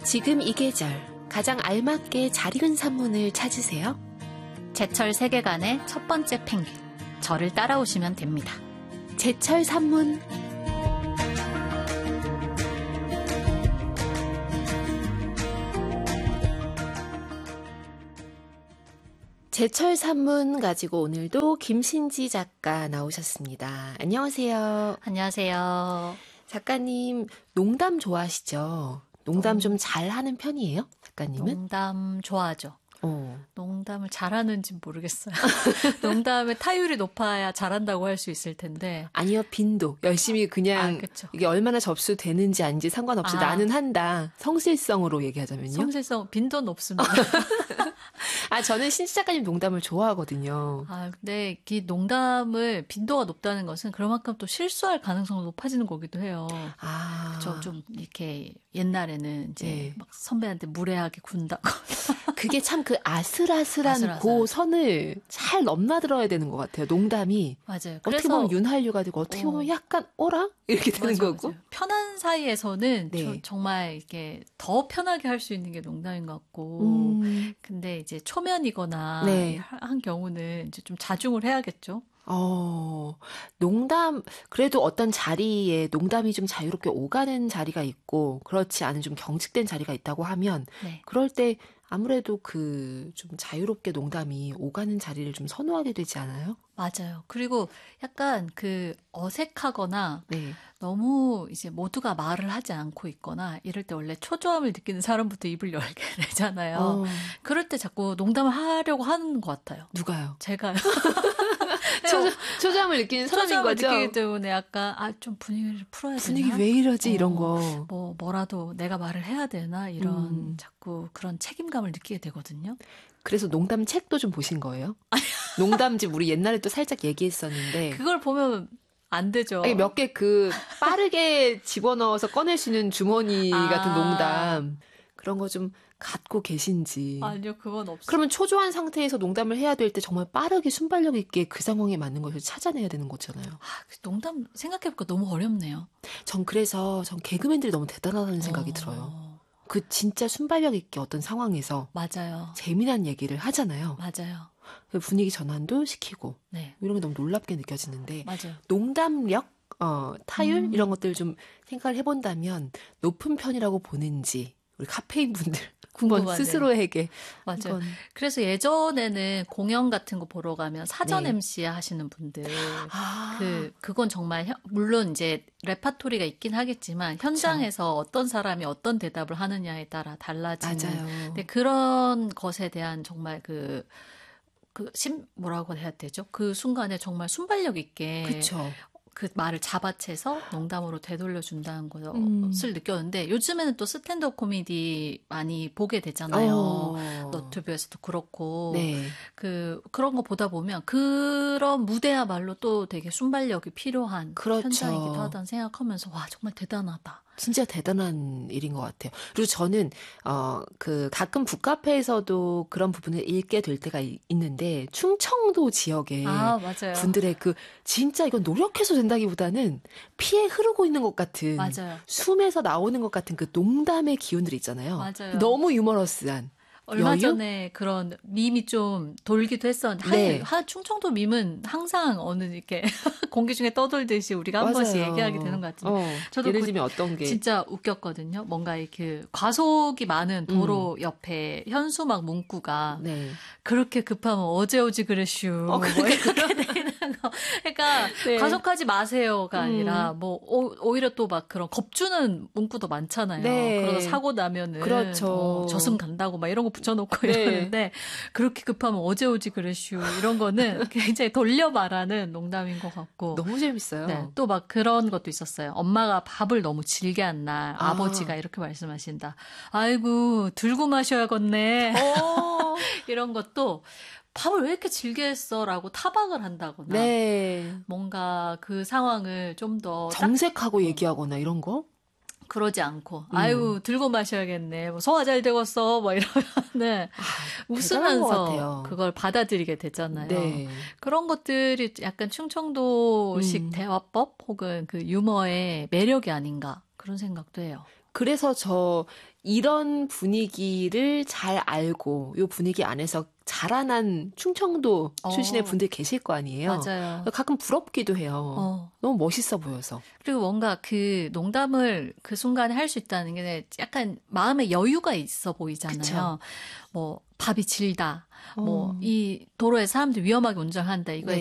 지금 이 계절 가장 알맞게 잘 익은 산문을 찾으세요. 제철 세계관의 첫 번째 펭귄, 저를 따라오시면 됩니다. 제철 산문. 제철 산문 가지고 오늘도 김신지 작가 나오셨습니다. 안녕하세요. 안녕하세요. 작가님, 농담 좋아하시죠? 농담 좀 잘하는 편이에요? 작가님은? 농담 좋아하죠. 농담을 잘하는지 모르겠어요. 농담의 타율이 높아야 잘한다고 할 수 있을 텐데. 아니요, 빈도. 열심히 그냥 이게 얼마나 접수되는지 아닌지 상관없이 나는 한다. 성실성으로 얘기하자면요. 성실성, 빈도는 없습니다. 저는 신지 작가님 농담을 좋아하거든요. 근데 이 농담을 빈도가 높다는 것은 그만큼 또 실수할 가능성이 높아지는 거기도 해요. 그쵸. 좀 이렇게 옛날에는 이제 막 선배한테 무례하게 군다고. 그게 참 그 아슬아슬한 그 선을 잘 넘나들어야 되는 것 같아요. 농담이. 맞아요. 어떻게 보면 윤활유가 되고 어떻게 보면 약간 오라? 이렇게 되는 거고. 맞아요. 편한 사이에서는 정말 이렇게 더 편하게 할 수 있는 게 농담인 것 같고. 근데 이제 초면이거나 한 경우는 이제 좀 자중을 해야겠죠. 농담, 그래도 어떤 자리에 농담이 좀 자유롭게 오가는 자리가 있고, 그렇지 않은 좀 경직된 자리가 있다고 하면, 그럴 때 아무래도 좀 자유롭게 농담이 오가는 자리를 좀 선호하게 되지 않아요? 맞아요. 그리고 약간 어색하거나 너무 이제 모두가 말을 하지 않고 있거나 이럴 때 원래 초조함을 느끼는 사람부터 입을 열게 되잖아요. 그럴 때 자꾸 농담을 하려고 하는 것 같아요. 누가요? 제가요. 초조함을 느끼는 사람인 초조함을 거죠? 느끼기 때문에 약간 좀 분위기를 풀어야 되나? 분위기 왜 이러지? 이런 거. 뭐라도 내가 말을 해야 되나? 이런 자꾸 그런 책임감을 느끼게 되거든요. 그래서 농담 책도 좀 보신 거예요? 농담집 우리 옛날에 또 살짝 얘기했었는데 그걸 보면 안 되죠. 몇 개 빠르게 집어넣어서 꺼낼 수 있는 주머니 같은 농담 그런 거 좀 갖고 계신지. 아니요, 그건 없어요. 그러면 초조한 상태에서 농담을 해야 될 때 정말 빠르게 순발력 있게 그 상황에 맞는 것을 찾아내야 되는 거잖아요. 농담 생각해보니까 너무 어렵네요. 전 개그맨들이 너무 대단하다는 생각이 들어요. 진짜 순발력 있게 어떤 상황에서 맞아요. 재미난 얘기를 하잖아요. 맞아요. 분위기 전환도 시키고 이런 게 너무 놀랍게 느껴지는데 맞아요. 농담력, 타율 이런 것들 좀 생각을 해본다면 높은 편이라고 보는지 우리 카페인 분들 한번 스스로에게. 맞아요. 그래서 예전에는 공연 같은 거 보러 가면 사전 MC 하시는 분들 그건 정말 물론 이제 레파토리가 있긴 하겠지만 현장에서 어떤 사람이 어떤 대답을 하느냐에 따라 달라지는. 맞아요. 근데 그런 것에 대한 정말 뭐라고 해야 되죠? 그 순간에 정말 순발력 있게 그쵸. 그 말을 잡아채서 농담으로 되돌려준다는 것을 느꼈는데 요즘에는 또 스탠드업 코미디 많이 보게 되잖아요. 너튜브에서도 그렇고 그런 거 보다 보면 그런 무대야말로 또 되게 순발력이 필요한 현장이기도 하다는 생각하면서 와 정말 대단하다. 진짜 대단한 일인 것 같아요. 그리고 저는 가끔 북카페에서도 그런 부분을 읽게 될 때가 있는데 충청도 지역의 분들의 진짜 이건 노력해서 된다기보다는 피에 흐르고 있는 것 같은 숨에서 나오는 것 같은 그 농담의 기운들이 있잖아요. 맞아요. 너무 유머러스한. 얼마 전에 그런 밈이 좀 돌기도 했었는데 충청도 밈은 항상 이렇게 공기 중에 떠돌듯이 우리가 한 번씩 얘기하게 되는 것 같은데 저도 예를 들면 어떤 게 진짜 웃겼거든요. 뭔가 이렇게 과속이 많은 도로 옆에 현수막 문구가 그렇게 급하면 어제 오지 그랬슈 뭐 이렇게 되는 거. 그러니까 과속하지 마세요가 아니라 오히려 또 막 그런 겁주는 문구도 많잖아요. 그러다 사고 나면은 저승 간다고 막 이런 거 붙여놓고 이러는데 그렇게 급하면 어제 오지 그랬슈 이런 거는 굉장히 돌려 말하는 농담인 것 같고 너무 재밌어요. 또 막 그런 것도 있었어요. 엄마가 밥을 너무 질게 한 날 아버지가 이렇게 말씀하신다. 아이고 들고 마셔야겠네. 이런 것도 밥을 왜 이렇게 질게 했어라고 타박을 한다거나 뭔가 그 상황을 좀 더 정색하고 얘기하거나 이런 거? 그러지 않고 아유 들고 마셔야겠네 뭐 소화 잘 되겠어 뭐 이러면은 웃으면서 그걸 받아들이게 되잖아요. 그런 것들이 약간 충청도식 대화법 혹은 그 유머의 매력이 아닌가 그런 생각도 해요. 그래서 이런 분위기를 잘 알고 요 분위기 안에서 자라난 충청도 출신의 분들 계실 거 아니에요. 맞아요. 가끔 부럽기도 해요. 너무 멋있어 보여서. 그리고 뭔가 그 농담을 그 순간에 할 수 있다는 게 약간 마음의 여유가 있어 보이잖아요. 그쵸. 뭐 밥이 질다. 뭐 이 도로에 사람들 위험하게 운전한다. 이거에